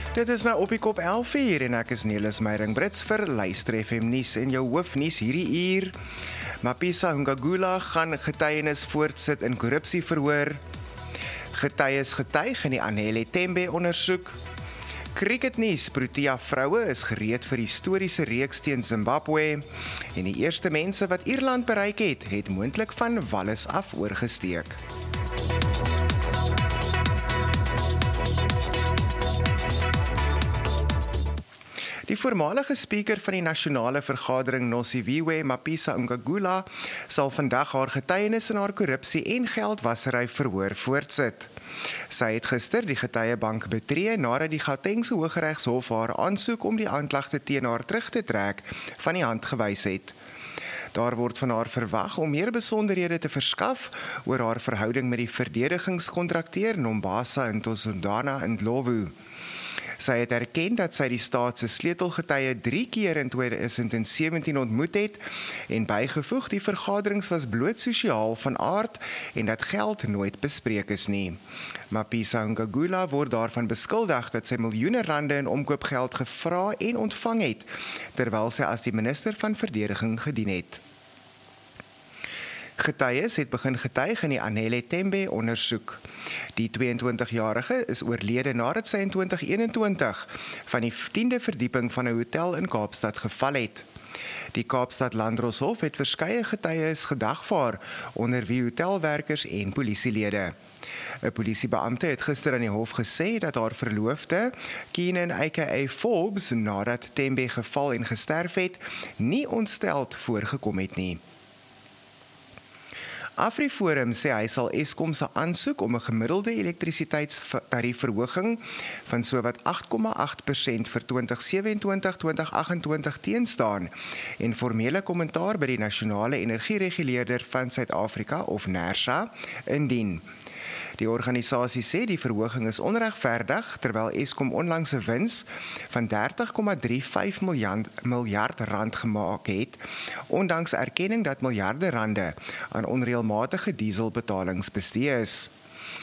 Dit is nou op die kop 11:00 en ek is Nelis Meiring-Brits vir Luister FM nuus en jou hoofnuus hierdie uur. Mapisa Ngagula gaan getuienis voortsit in korrupsieverhoor. Getuies getuig in die Anele Tembe ondersoek. Cricketnuus, Protea vroue is gereed vir historiese reeks teen Zimbabwe en die eerste mense wat Ierland bereik het moontlik van Wallis af oorgesteek. Die voormalige speaker van die nasionale vergadering Nosiviwe Mapisa Ngagula sal vandag haar getuienis in haar korrupsie en geldwasery verhoor voortsit. Sy het gister die getuiebank betree nadat die Gautengse Hooggeregshof haar aansoek om die aanklagte teen haar terug te trek van die hand gewys het. Daar word van haar verwag om meer besonderhede te verskaf oor haar verhouding met die verdedigingskontrakteur Nombasa Ntozondana Ndlovu. Sy het erken dat sy die staat se sleutelgetuie 3 keer in 2017 ontmoet het en bygevoeg die vergaderings was bloot sosiaal van aard en dat geld nooit bespreek is nie. Mapisa Ngagula word daarvan beskuldig dat sy miljoene rande in omkoopgeld gevra en ontvang het, terwyl sy as die minister van verdediging gedien het. Getuies het begin getuig in die Anele Tembe ondersoek. Die 22-jarige is oorlede nadat sy in 2021 van die 10de verdieping van 'n hotel in Kaapstad geval het. Die Kaapstad Landdroshof het verskeie getuies gedagvaar, onder wie hotelwerkers en polisielede. 'n Polisiebeampte het gister aan die hof gesê dat haar verloofde, Keenan aka Forbes, nadat Tembe geval en gesterf het, nie ontsteld voorgekom het nie. AfriForum sê hy sal Eskom se aansoek om 'n gemiddelde elektrisiteitstariefverhoging van sowat 8,8% vir 2027-2028 teenstaan en formele kommentaar by die nasionale energiereguleerder van Suid-Afrika of NERSA indien. Die organisasie sê die verhoging is onregverdig terwyl Eskom onlangs 'n wins van 30,35 miljard rand gemaak het, ondanks erkenning dat miljarde rande aan onreëlmatige dieselbetalings bestee is.